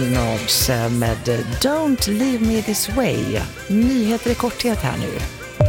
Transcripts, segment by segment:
Knobs med Don't Leave Me This Way. Nyheter i korthet här nu.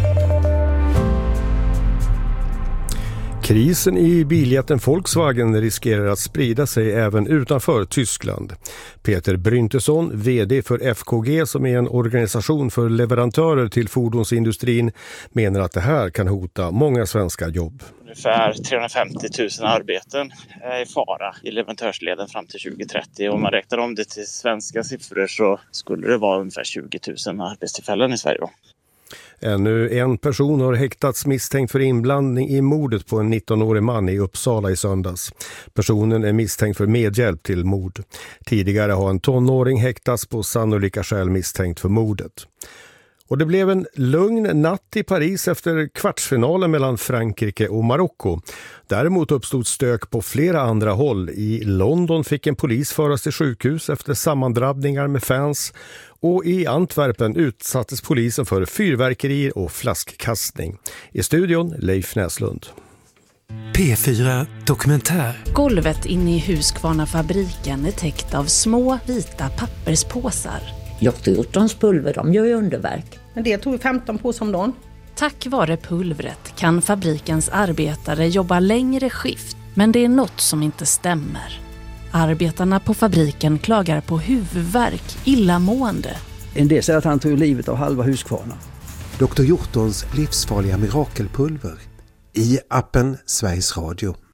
Krisen i biljätten Volkswagen riskerar att sprida sig även utanför Tyskland. Peter Bryntesson, vd för FKG som är en organisation för leverantörer till fordonsindustrin, menar att det här kan hota många svenska jobb. Ungefär 350 000 arbeten är i fara i leverantörsleden fram till 2030. Om man räknar om det till svenska siffror så skulle det vara ungefär 20 000 arbetstillfällen i Sverige då. Ännu en person har häktats misstänkt för inblandning i mordet på en 19-årig man i Uppsala i söndags. Personen är misstänkt för medhjälp till mord. Tidigare har en tonåring häktats på sannolika skäl misstänkt för mordet. Och det blev en lugn natt i Paris efter kvartsfinalen mellan Frankrike och Marocko. Däremot uppstod stök på flera andra håll. I London fick en polis föras till sjukhus efter sammandrabbningar med fans. Och i Antwerpen utsattes polisen för fyrverkerier och flaskkastning. I studion Leif Näslund. P4 Dokumentär. Golvet inne i Husqvarna-fabriken är täckt av små vita papperspåsar. Dr. Hjortons pulver, de gör ju underverk. Men det tog 15 påsar om dagen. Tack vare pulvret kan fabrikens arbetare jobba längre skift. Men det är något som inte stämmer. Arbetarna på fabriken klagar på huvudvärk, illamående. En del säger att han tog livet av halva Husqvarna. Dr. Hjortons livsfarliga mirakelpulver. I appen Sveriges Radio.